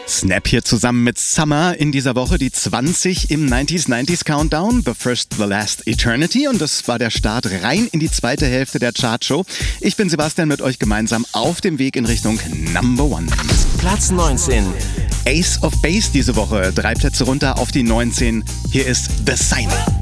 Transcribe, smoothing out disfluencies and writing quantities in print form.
Snap hier zusammen mit Summer in dieser Woche, die 20 im 90s Countdown, The First, The Last Eternity, und das war der Start rein in die zweite Hälfte der Chartshow. Ich bin Sebastian, mit euch gemeinsam auf dem Weg in Richtung Number One. Platz 19. Ace of Base diese Woche, 3 Plätze runter auf die 19. Hier ist The Sign.